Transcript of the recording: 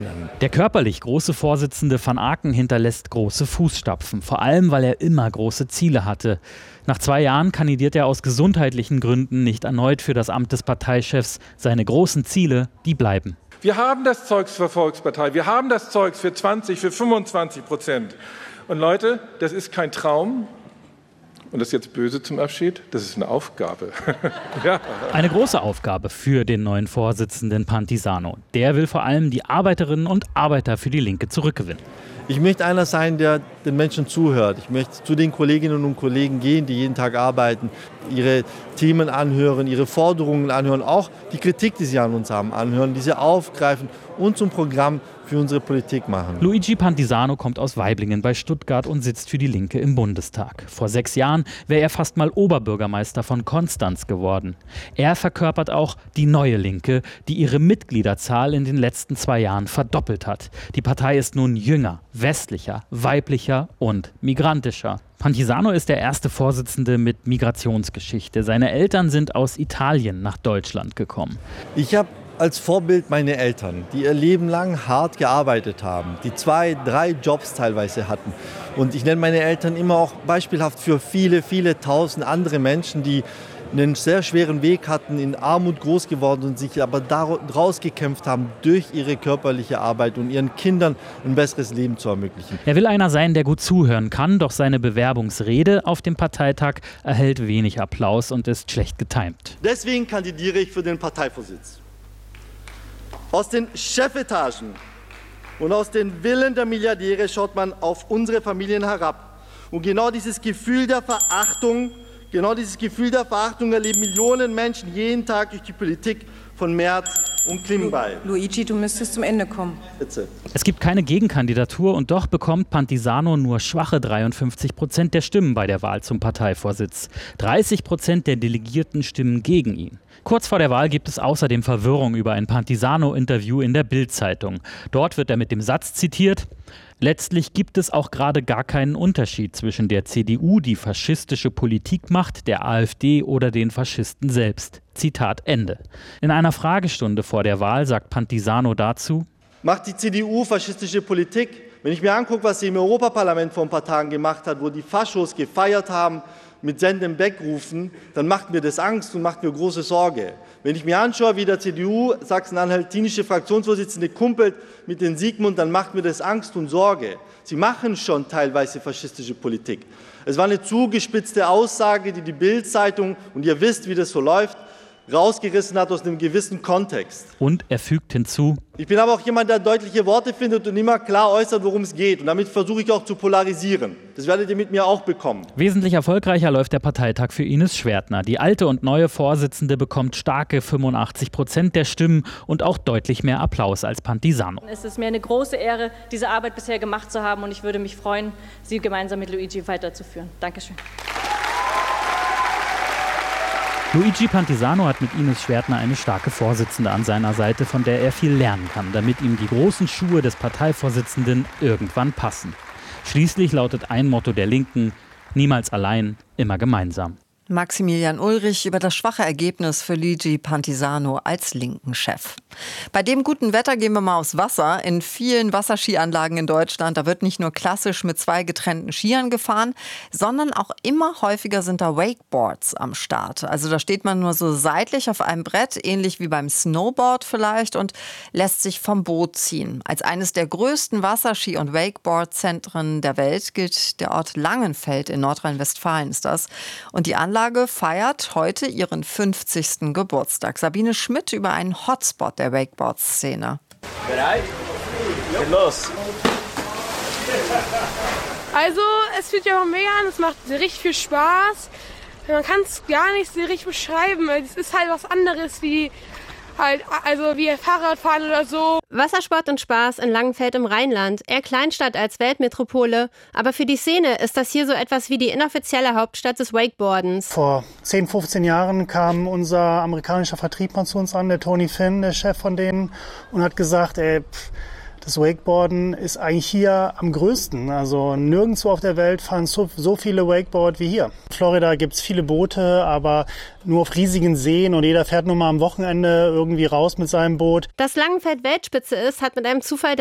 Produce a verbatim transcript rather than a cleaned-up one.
Der körperlich große Vorsitzende van Aken hinterlässt große Fußstapfen, vor allem weil er immer große Ziele hatte. Nach zwei Jahren kandidiert er aus gesundheitlichen Gründen nicht erneut für das Amt des Parteichefs. Seine großen Ziele, die bleiben. Wir haben das Zeugs für Volkspartei, wir haben das Zeugs für zwanzig, für fünfundzwanzig Prozent. Und Leute, das ist kein Traum. Und das ist jetzt böse zum Abschied, das ist eine Aufgabe. Ja. Eine große Aufgabe für den neuen Vorsitzenden Pantisano. Der will vor allem die Arbeiterinnen und Arbeiter für die Linke zurückgewinnen. Ich möchte einer sein, der den Menschen zuhört. Ich möchte zu den Kolleginnen und Kollegen gehen, die jeden Tag arbeiten, ihre Themen anhören, ihre Forderungen anhören, auch die Kritik, die sie an uns haben, anhören, diese aufgreifen und zum Programm für unsere Politik machen. Luigi Pantisano kommt aus Waiblingen bei Stuttgart und sitzt für die Linke im Bundestag. Vor sechs Jahren wäre er fast mal Oberbürgermeister von Konstanz geworden. Er verkörpert auch die neue Linke, die ihre Mitgliederzahl in den letzten zwei Jahren verdoppelt hat. Die Partei ist nun jünger, westlicher, weiblicher und migrantischer. Pantisano ist der erste Vorsitzende mit Migrationsgeschichte. Seine Eltern sind aus Italien nach Deutschland gekommen. Ich habe als Vorbild meine Eltern, die ihr Leben lang hart gearbeitet haben, die zwei, drei Jobs teilweise hatten. Und ich nenne meine Eltern immer auch beispielhaft für viele, viele tausend andere Menschen, die einen sehr schweren Weg hatten, in Armut groß geworden und sich aber daraus gekämpft haben, durch ihre körperliche Arbeit und ihren Kindern ein besseres Leben zu ermöglichen. Er will einer sein, der gut zuhören kann, doch seine Bewerbungsrede auf dem Parteitag erhält wenig Applaus und ist schlecht getimt. Deswegen kandidiere ich für den Parteivorsitz. Aus den Chefetagen und aus den Villen der Milliardäre schaut man auf unsere Familien herab. Und genau dieses Gefühl der Verachtung, genau dieses Gefühl der Verachtung erleben Millionen Menschen jeden Tag durch die Politik von Merz und Klingbeil. Luigi, du müsstest zum Ende kommen. Bitte. Es gibt keine Gegenkandidatur und doch bekommt Pantisano nur schwache dreiundfünfzig Prozent der Stimmen bei der Wahl zum Parteivorsitz. dreißig Prozent der Delegierten stimmen gegen ihn. Kurz vor der Wahl gibt es außerdem Verwirrung über ein Pantisano-Interview in der Bild-Zeitung. Dort wird er mit dem Satz zitiert: Letztlich gibt es auch gerade gar keinen Unterschied zwischen der C D U, die faschistische Politik macht, der AfD oder den Faschisten selbst. Zitat Ende. In einer Fragestunde vor der Wahl sagt Pantisano dazu: Macht die C D U faschistische Politik? Wenn ich mir angucke, was sie im Europaparlament vor ein paar Tagen gemacht hat, wo die Faschos gefeiert haben, mit Senden Backrufen, dann macht mir das Angst und macht mir große Sorge. Wenn ich mir anschaue, wie der C D U sachsen-anhaltinische Fraktionsvorsitzende kumpelt mit den Sigmund, dann macht mir das Angst und Sorge. Sie machen schon teilweise faschistische Politik. Es war eine zugespitzte Aussage, die die Bild-Zeitung, und ihr wisst, wie das so läuft, rausgerissen hat aus einem gewissen Kontext. Und er fügt hinzu: Ich bin aber auch jemand, der deutliche Worte findet und immer klar äußert, worum es geht. Und damit versuche ich auch zu polarisieren. Das werdet ihr mit mir auch bekommen. Wesentlich erfolgreicher läuft der Parteitag für Ines Schwertner. Die alte und neue Vorsitzende bekommt starke fünfundachtzig Prozent der Stimmen und auch deutlich mehr Applaus als Pantisano. Es ist mir eine große Ehre, diese Arbeit bisher gemacht zu haben, und ich würde mich freuen, sie gemeinsam mit Luigi weiterzuführen. Dankeschön. Luigi Pantisano hat mit Ines Schwertner eine starke Vorsitzende an seiner Seite, von der er viel lernen kann, damit ihm die großen Schuhe des Parteivorsitzenden irgendwann passen. Schließlich lautet ein Motto der Linken: niemals allein, immer gemeinsam. Maximilian Ulrich über das schwache Ergebnis für Luigi Pantisano als Linken-Chef. Bei dem guten Wetter gehen wir mal aufs Wasser. In vielen Wasserskianlagen in Deutschland, da wird nicht nur klassisch mit zwei getrennten Skiern gefahren, sondern auch immer häufiger sind da Wakeboards am Start. Also da steht man nur so seitlich auf einem Brett, ähnlich wie beim Snowboard vielleicht, und lässt sich vom Boot ziehen. Als eines der größten Wasserski- und Wakeboard-Zentren der Welt gilt der Ort Langenfeld in Nordrhein-Westfalen ist das. Und die Anlage feiert heute ihren fünfzigsten Geburtstag. Sabine Schmidt über einen Hotspot der Wakeboard-Szene. Bereit? Geht los! Also, es fühlt sich einfach mega an, es macht richtig viel Spaß. Man kann es gar nicht so richtig beschreiben. Es ist halt was anderes wie halt, also wie Fahrradfahren oder so. Wassersport und Spaß in Langenfeld im Rheinland. Eher Kleinstadt als Weltmetropole. Aber für die Szene ist das hier so etwas wie die inoffizielle Hauptstadt des Wakeboardens. Vor zehn, fünfzehn Jahren kam unser amerikanischer Vertrieb mal zu uns an, der Tony Finn, der Chef von denen, und hat gesagt, ey, pff, Das Wakeboarden ist eigentlich hier am größten. Also nirgendwo auf der Welt fahren so, so viele Wakeboard wie hier. In Florida gibt es viele Boote, aber nur auf riesigen Seen und jeder fährt nur mal am Wochenende irgendwie raus mit seinem Boot. Dass Langenfeld Weltspitze ist, hat mit einem Zufall